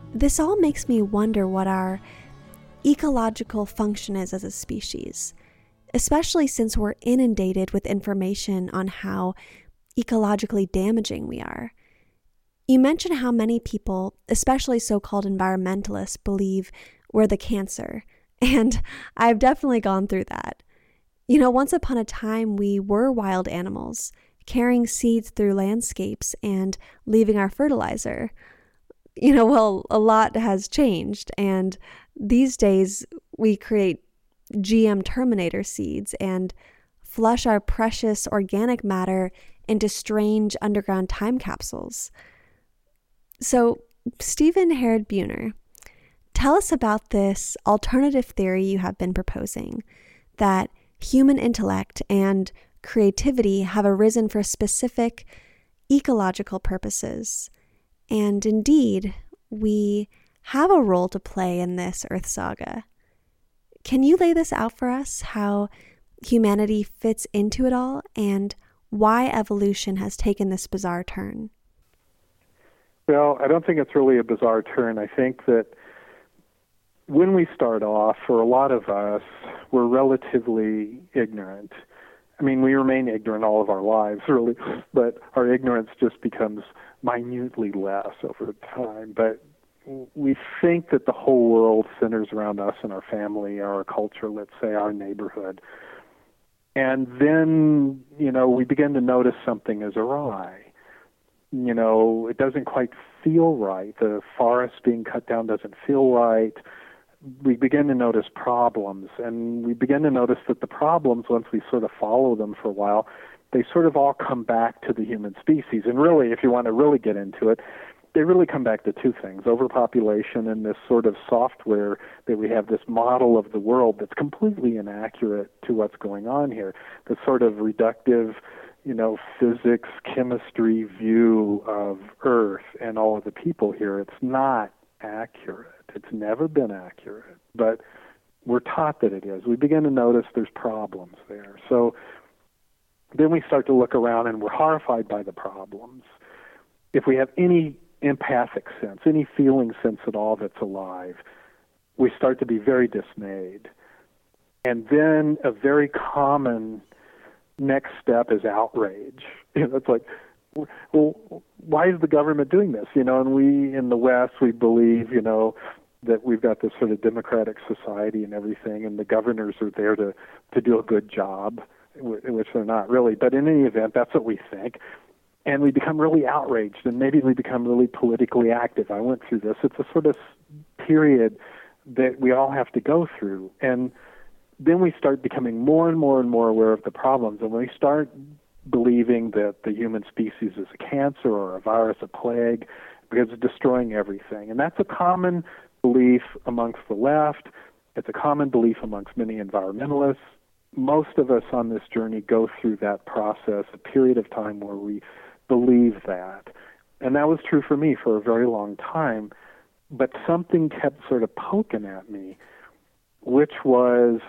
This all makes me wonder what our ecological function is as a species, especially since we're inundated with information on how ecologically damaging we are. You mentioned how many people, especially so-called environmentalists, believe we're the cancer, and I've definitely gone through that. Once upon a time, we were wild animals, carrying seeds through landscapes and leaving our fertilizer. Well, a lot has changed, and these days we create GM Terminator seeds and flush our precious organic matter into strange underground time capsules. So, Stephen Herod Buhner, tell us about this alternative theory you have been proposing, that human intellect and creativity have arisen for specific ecological purposes. And indeed, we have a role to play in this Earth saga. Can you lay this out for us, how humanity fits into it all and why evolution has taken this bizarre turn? Well, I don't think it's really a bizarre turn. I think that when we start off, for a lot of us, we're relatively ignorant. I mean, we remain ignorant all of our lives, really, but our ignorance just becomes minutely less over time. But we think that the whole world centers around us and our family, our culture, let's say, our neighborhood. And then, we begin to notice something is awry. It doesn't quite feel right. The forest being cut down doesn't feel right. We begin to notice problems, and we begin to notice that the problems, once we sort of follow them for a while, they sort of all come back to the human species. And really, if you want to really get into it, they really come back to two things: overpopulation and this sort of software that we have, this model of the world that's completely inaccurate to what's going on here, the sort of reductive, physics, chemistry view of Earth and all of the people here. It's not accurate. It's never been accurate, but we're taught that it is. We begin to notice there's problems there. So then we start to look around and we're horrified by the problems. If we have any empathic sense, any feeling sense at all that's alive, we start to be very dismayed. And then a very common next step is outrage. It's like, well, why is the government doing this? And we in the West, we believe, that we've got this sort of democratic society and everything, and the governors are there to do a good job, which they're not really. But in any event, that's what we think. And we become really outraged, and maybe we become really politically active. I went through this. It's a sort of period that we all have to go through. And then we start becoming more and more and more aware of the problems, and we start believing that the human species is a cancer or a virus, a plague, because it's destroying everything. And that's a common belief amongst the left. It's a common belief amongst many environmentalists. Most of us on this journey go through that process, a period of time where we believe that. And that was true for me for a very long time. But something kept sort of poking at me, which was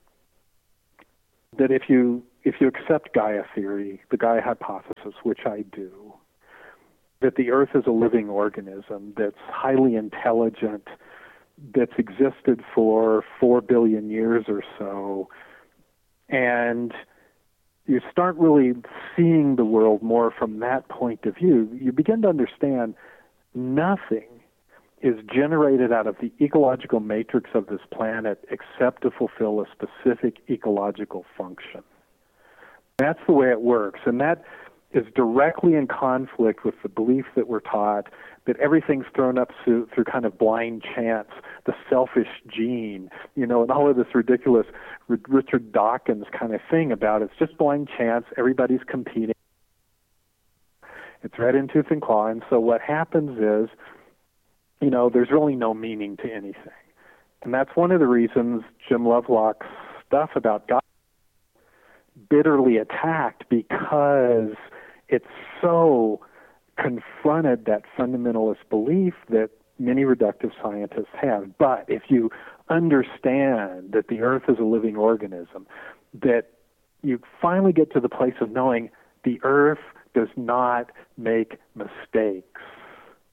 that if you accept Gaia theory, the Gaia hypothesis, which I do, that the Earth is a living organism that's highly intelligent, that's existed for 4 billion years or so, and you start really seeing the world more from that point of view, you begin to understand nothing is generated out of the ecological matrix of this planet except to fulfill a specific ecological function. That's the way it works, and that is directly in conflict with the belief that we're taught that everything's thrown up through kind of blind chance, the selfish gene, and all of this ridiculous Richard Dawkins kind of thing about it's just blind chance, everybody's competing. It's red in tooth and claw, and so what happens is, there's really no meaning to anything. And that's one of the reasons Jim Lovelock's stuff about God bitterly attacked, because it so confronted that fundamentalist belief that many reductive scientists have. But if you understand that the Earth is a living organism, that you finally get to the place of knowing the Earth does not make mistakes.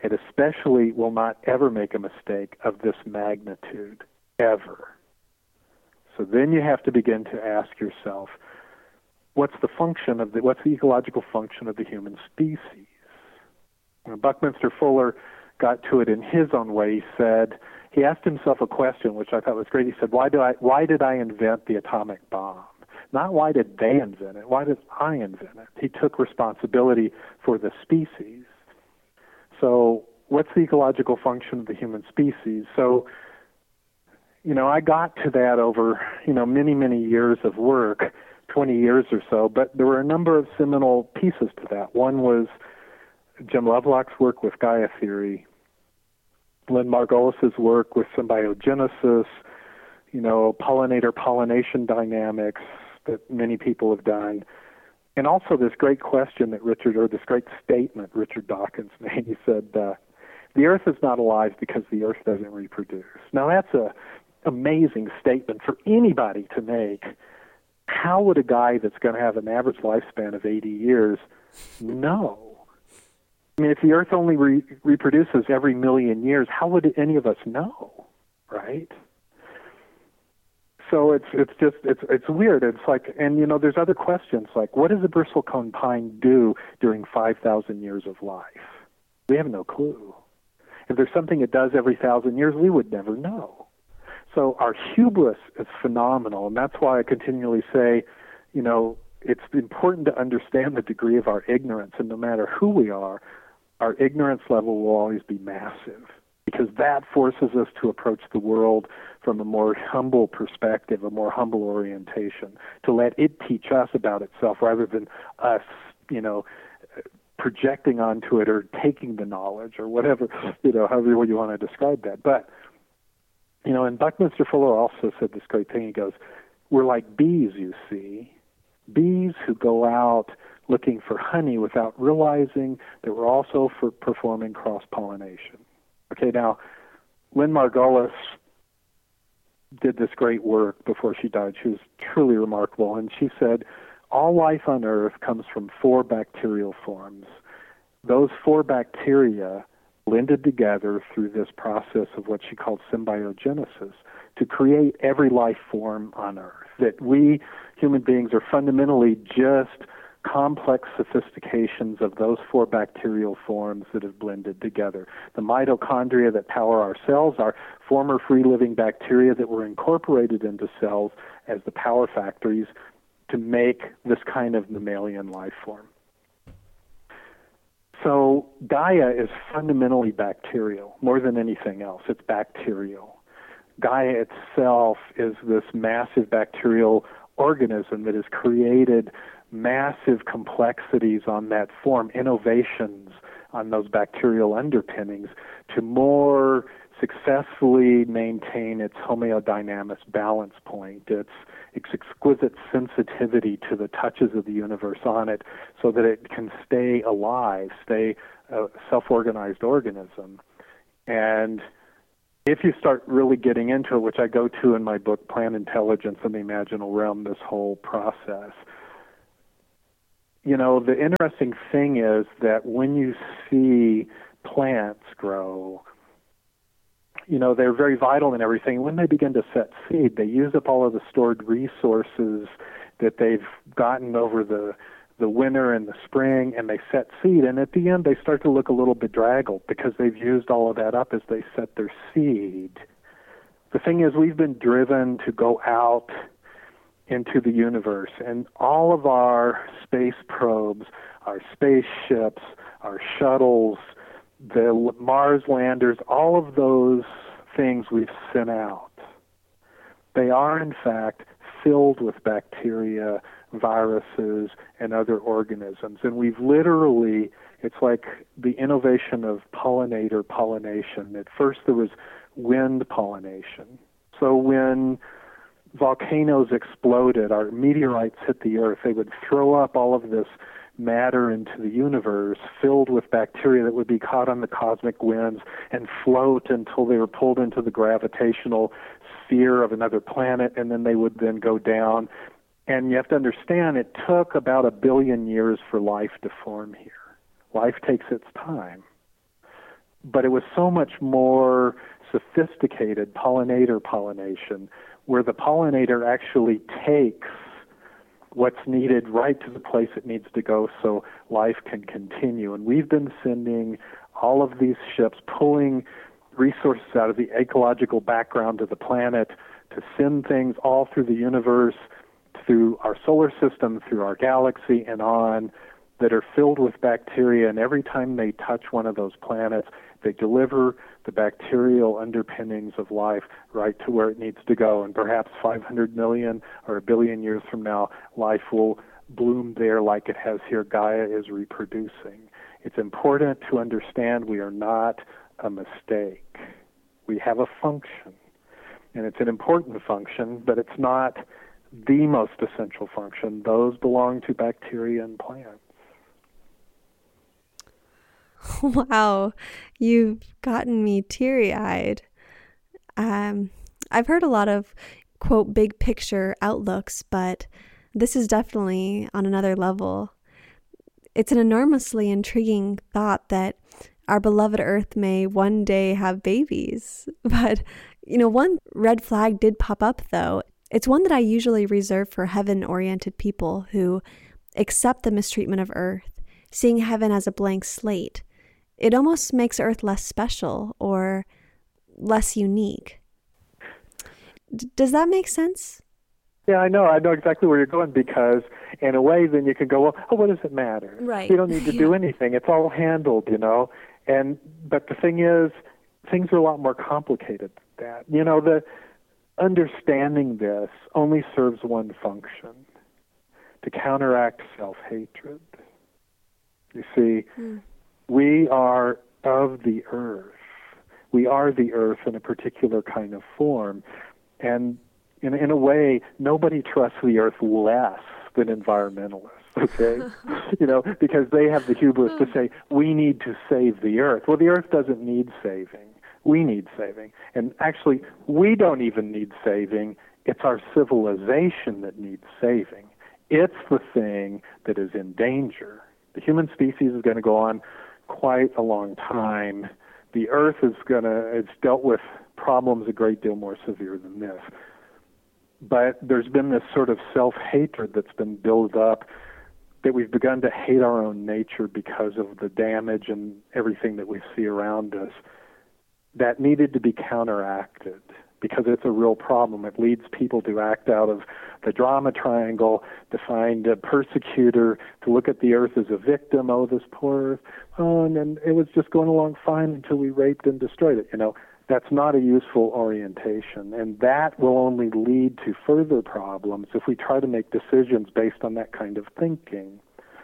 It especially will not ever make a mistake of this magnitude, ever. So then you have to begin to ask yourself, what's the ecological function of the human species? When Buckminster Fuller got to it in his own way, he asked himself a question which I thought was great. He said, why did I invent the atomic bomb? Not why did they invent it, why did I invent it? He took responsibility for the species. So what's the ecological function of the human species? So, I got to that over, many, many years of work, 20 years or so, but there were a number of seminal pieces to that. One was Jim Lovelock's work with Gaia theory, Lynn Margulis's work with symbiogenesis, pollinator-pollination dynamics that many people have done, and also this great question this great statement Richard Dawkins made. He said, the Earth is not alive because the Earth doesn't reproduce. Now that's an amazing statement for anybody to make. How would a guy that's going to have an average lifespan of 80 years know? I mean, if the Earth only reproduces every million years, how would any of us know, right? So it's weird. It's like, and there's other questions like, what does a bristlecone pine do during 5,000 years of life? We have no clue. If there's something it does every 1,000 years, we would never know. So our hubris is phenomenal, and that's why I continually say, it's important to understand the degree of our ignorance, and no matter who we are, our ignorance level will always be massive, because that forces us to approach the world from a more humble perspective, a more humble orientation, to let it teach us about itself rather than us, projecting onto it or taking the knowledge or whatever, however you want to describe that. But, and Buckminster Fuller also said this great thing. He goes, we're like bees, you see. Bees who go out looking for honey without realizing that we're also performing cross-pollination. Okay, now, Lynn Margulis did this great work before she died. She was truly remarkable, and she said, all life on Earth comes from 4 bacterial forms. Those 4 bacteria blended together through this process of what she called symbiogenesis to create every life form on Earth. That we human beings are fundamentally just complex sophistications of those 4 bacterial forms that have blended together. The mitochondria that power our cells are former free-living bacteria that were incorporated into cells as the power factories to make this kind of mammalian life form. So Gaia is fundamentally bacterial, more than anything else. It's bacterial. Gaia itself is this massive bacterial organism that has created massive complexities on that form, innovations on those bacterial underpinnings to more successfully maintain its homeodynamic balance point, its exquisite sensitivity to the touches of the universe on it so that it can stay alive, stay a self-organized organism. And if you start really getting into it, which I go to in my book, Plant Intelligence and the Imaginal Realm, this whole process, the interesting thing is that when you see plants grow, they're very vital and everything. When they begin to set seed, they use up all of the stored resources that they've gotten over the winter and the spring, and they set seed. And at the end, they start to look a little bedraggled because they've used all of that up as they set their seed. The thing is, we've been driven to go out into the universe, and all of our space probes, our spaceships, our shuttles, the Mars landers, all of those things we've sent out, they are in fact filled with bacteria, viruses, and other organisms. And we've literally, it's like the innovation of pollinator pollination. At first there was wind pollination. So when volcanoes exploded, our meteorites hit the Earth, they would throw up all of this matter into the universe filled with bacteria that would be caught on the cosmic winds and float until they were pulled into the gravitational sphere of another planet, and then they would then go down. And you have to understand, it took about 1 billion years for life to form here. Life takes its time. but it was so much more sophisticated pollinator pollination, where the pollinator actually takes what's needed right to the place it needs to go so life can continue. And we've been sending all of these ships, pulling resources out of the ecological background of the planet to send things all through the universe, through our solar system, through our galaxy, and on, that are filled with bacteria. And every time they touch one of those planets, they deliver the bacterial underpinnings of life right to where it needs to go. And perhaps 500 million or 1 billion years from now, life will bloom there like it has here. Gaia is reproducing. It's important to understand we are not a mistake. We have a function, and it's an important function, but it's not the most essential function. Those belong to bacteria and plants. Wow, you've gotten me teary-eyed. I've heard a lot of, quote, big picture outlooks, but this is definitely on another level. It's an enormously intriguing thought that our beloved Earth may one day have babies. But, one red flag did pop up, though. It's one that I usually reserve for heaven-oriented people who accept the mistreatment of Earth, seeing heaven as a blank slate. It almost makes Earth less special or less unique. Does that make sense? Yeah, I know exactly where you're going, because in a way then you can go, well, what does it matter? Right. We don't need to do anything. It's all handled, But the thing is, things are a lot more complicated than that. The understanding this only serves one function: to counteract self-hatred. You see, we are of the earth. We are the earth in a particular kind of form. And in a way, nobody trusts the earth less than environmentalists, okay? Because they have the hubris to say, we need to save the earth. Well, the earth doesn't need saving. We need saving. And actually, we don't even need saving. It's our civilization that needs saving. It's the thing that is in danger. The human species is going to go on quite a long time. The earth it's dealt with problems a great deal more severe than this. But there's been this sort of self-hatred that's been built up, that we've begun to hate our own nature because of the damage and everything that we see around us. That needed to be counteracted, because it's a real problem. It leads people to act out of the drama triangle, to find a persecutor, to look at the earth as a victim. Oh, this poor earth. Oh, and then it was just going along fine until we raped and destroyed it. That's not a useful orientation, and that will only lead to further problems if we try to make decisions based on that kind of thinking.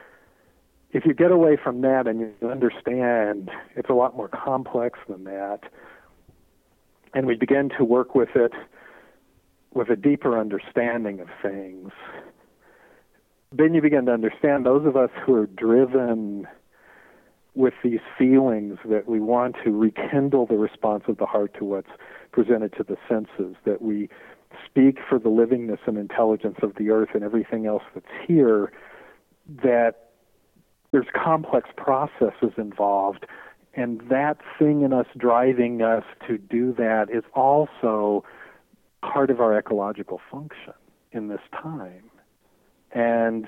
If you get away from that and you understand it's a lot more complex than that, and we begin to work with it with a deeper understanding of things, then you begin to understand those of us who are driven with these feelings that we want to rekindle the response of the heart to what's presented to the senses, that we speak for the livingness and intelligence of the earth and everything else that's here, that there's complex processes involved, and that thing in us driving us to do that is also part of our ecological function in this time. And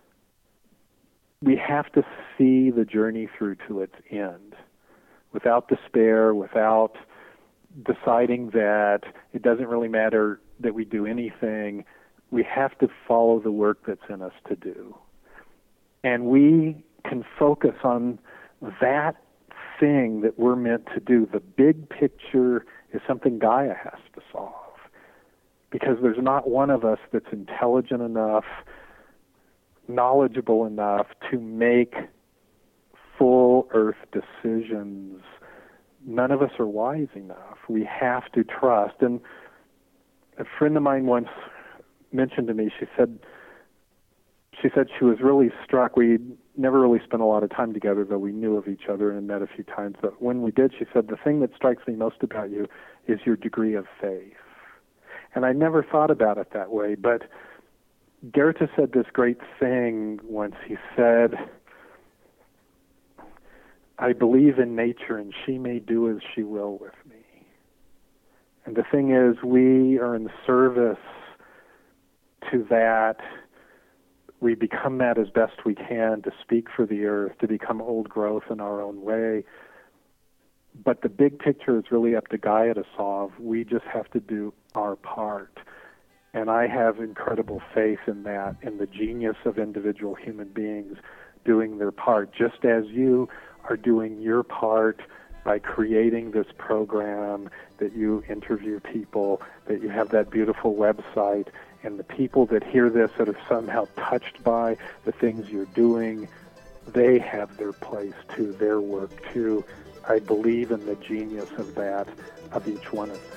we have to see the journey through to its end without despair, without deciding that it doesn't really matter that we do anything. We have to follow the work that's in us to do. And we can focus on that thing that we're meant to do. The big picture is something Gaia has to solve, because there's not one of us that's intelligent enough, knowledgeable enough to make full earth decisions. None of us are wise enough. We have to trust. And a friend of mine once mentioned to me, she said she was really struck. We never really spent a lot of time together, though we knew of each other and met a few times. But when we did, she said, the thing that strikes me most about you is your degree of faith. And I never thought about it that way, but Goethe said this great thing once. He said, I believe in nature, and she may do as she will with me. And the thing is, we are in service to that. We become that as best we can to speak for the earth, to become old growth in our own way. But the big picture is really up to Gaia to solve. We just have to do our part. And I have incredible faith in that, in the genius of individual human beings doing their part, just as you are doing your part by creating this program, that you interview people, that you have that beautiful website, and the people that hear this that are somehow touched by the things you're doing, they have their place too, their work too. I believe in the genius of that, of each one of us.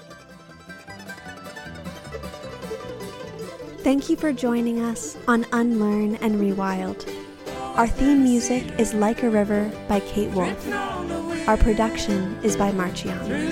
Thank you for joining us on Unlearn and Rewild. Our theme music is Like a River by Kate Wolf. Our production is by Marciano.